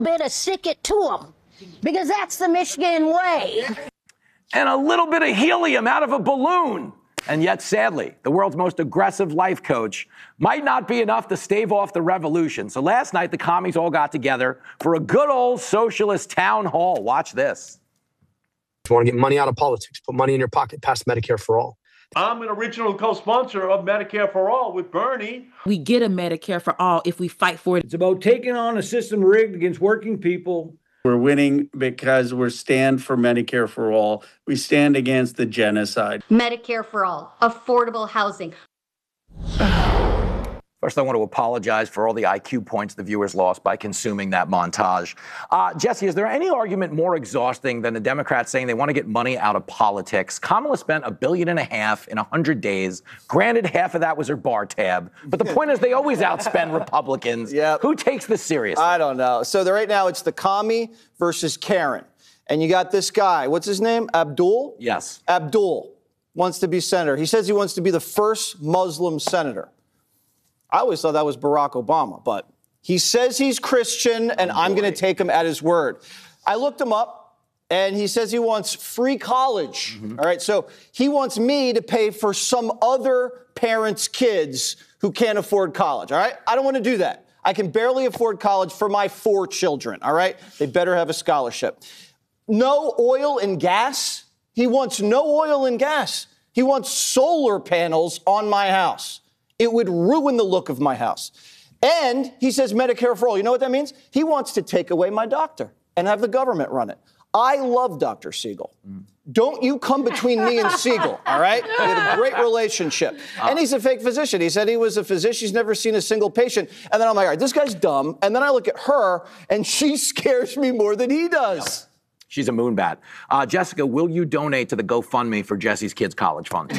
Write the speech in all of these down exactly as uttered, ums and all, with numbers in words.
bit of sick it to them, because that's the Michigan way. And a little bit of helium out of a balloon. And yet, sadly, the world's most aggressive life coach might not be enough to stave off the revolution. So last night, the commies all got together for a good old socialist town hall. Watch this. If you want to get money out of politics, put money in your pocket, pass Medicare for all. I'm an original co-sponsor of Medicare for All with Bernie. We get a Medicare for all if we fight for it. It's about taking on a system rigged against working people. We're winning because we're stand for Medicare for all. We stand against the genocide. Medicare for all, affordable housing. First, I want to apologize for all the I Q points the viewers lost by consuming that montage. Uh, Jesse, is there any argument more exhausting than the Democrats saying they want to get money out of politics? Kamala spent a billion and a half in one hundred days. Granted, half of that was her bar tab. But the point is they always outspend Republicans. Yep. Who takes this seriously? I don't know. So the, right now it's the commie versus Karen. And you got this guy. What's his name? Abdul? Yes. Abdul wants to be senator. He says he wants to be the first Muslim senator. I always thought that was Barack Obama, but he says he's Christian, and oh, I'm going to take him at his word. I looked him up, and he says he wants free college. Mm-hmm. All right, so he wants me to pay for some other parents' kids who can't afford college. All right, I don't want to do that. I can barely afford college for my four children. All right, they better have a scholarship. No oil and gas. He wants no oil and gas. He wants solar panels on my house. It would ruin the look of my house. And he says Medicare for all. You know what that means? He wants to take away my doctor and have the government run it. I love Doctor Siegel. Mm. Don't you come between me and Siegel, all right? We had a great relationship. Uh, and he's a fake physician. He said he was a physician. He's never seen a single patient. And then I'm like, all right, this guy's dumb. And then I look at her, and she scares me more than he does. She's a moonbat. Uh, Jessica, will you donate to the GoFundMe for Jesse's kids' college fund?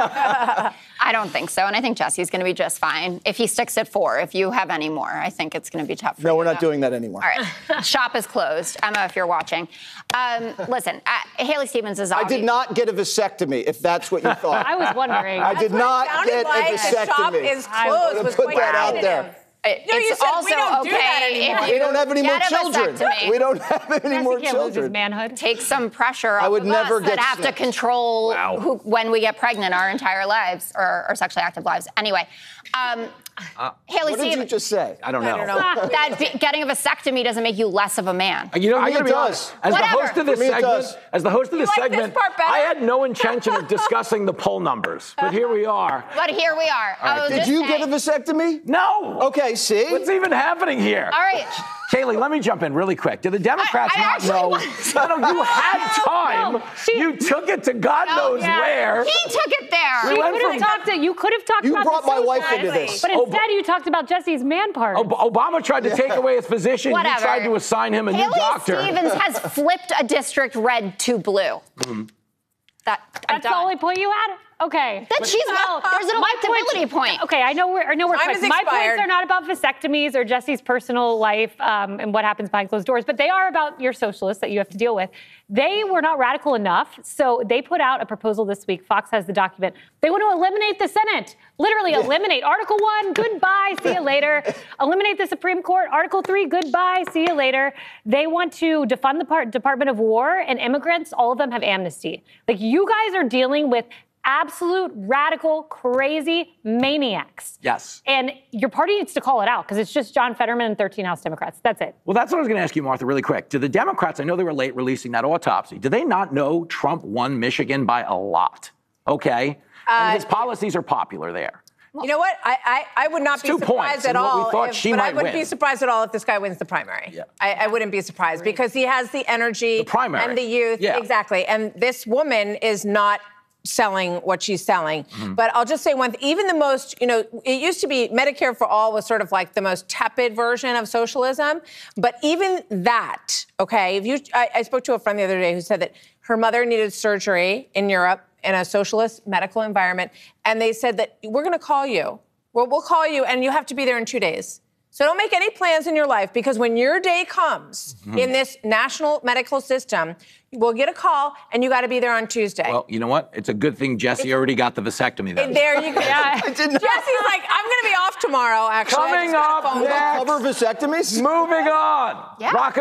I don't think so, and I think Jesse's going to be just fine. If he sticks at four, if you have any more, I think it's going to be tough for No, you, we're not though. doing that anymore. All right. Shop is closed. Emma, if you're watching. Um, listen, uh, Haley Stevens is I did not get a vasectomy, if that's what you thought. I was wondering. I did not get like a vasectomy. The shop is closed. I'm was put quite that out negative. there. It, no, it's you said also we don't okay do that anymore. We don't have any more children. We don't have any Jesse more can't lose his children. manhood. Take some pressure I off would of never us get that have snitched. to control Wow. who, when we get pregnant our entire lives or, or sexually active lives. Anyway, um, uh, Haley What did Stevens. you just say? I don't know. I don't know. That be, getting a vasectomy doesn't make you less of a man. You know, For I me gotta it be does. honest. As Whatever. the host of this For me it segment, does. as the host of You this like this segment, part better? I had no intention of discussing the poll numbers, but here we are. But here we are. I was Did just you saying. get a vasectomy? No. Okay, see? What's even happening here? All right. Kaylee, let me jump in really quick. Do the Democrats I- I not actually know? was- No, no, you had time. No, she- you took it to God No, knows yeah. where. He took it there. We You went could have from- talked. To, you could have talked You about brought the my wife suicide, into this. but Ob- instead you talked about Jesse's man part. Ob- Obama tried to take away his physician. Whatever. You tried to assign him a Haley new doctor. Stevens has flipped a district red to blue. Mm-hmm. That I'm That's the done. only point you had? Okay. That she's not. There's an My electability point. Okay, I know we're, I know we're Time quick. is My expired. points are not about vasectomies or Jesse's personal life um, and what happens behind closed doors, but they are about your socialists that you have to deal with. They were not radical enough, so they put out a proposal this week. Fox has the document. They want to eliminate the Senate. Literally eliminate. Article one, goodbye, see you later. Eliminate the Supreme Court. Article three, goodbye, see you later. They want to defund the part, Department of War, and immigrants, all of them have amnesty. Like, you guys are dealing with absolute, radical, crazy maniacs. Yes. And your party needs to call it out because it's just John Fetterman and thirteen House Democrats. That's it. Well, that's what I was going to ask you, Martha, really quick. Do the Democrats, I know they were late releasing that autopsy, do they not know Trump won Michigan by a lot? Okay. And Uh, his policies are popular there. You know what? I I, I would not It's be two surprised points, at and what we all. thought if, she but I might wouldn't win. be surprised at all if this guy wins the primary. Yeah. I, I wouldn't be surprised because he has the energy The primary. and the youth. Yeah. Exactly. And this woman is not selling what she's selling. Mm-hmm. But I'll just say one thing, even the most, you know, it used to be Medicare for all was sort of like the most tepid version of socialism. But even that, okay, if you, I, I spoke to a friend the other day who said that her mother needed surgery in Europe in a socialist medical environment. And they said that we're going to call you. Well, we'll call you and you have to be there in two days. So don't make any plans in your life, because when your day comes Mhm. in this national medical system, we'll get a call and you got to be there on Tuesday. Well, you know what? It's a good thing Jesse already got the vasectomy then. And there you go. I didn't know. Jesse's like, I'm going to be off tomorrow, actually. I Coming just got a up phone call. next. Cover vasectomies? Moving on. Yeah. Rock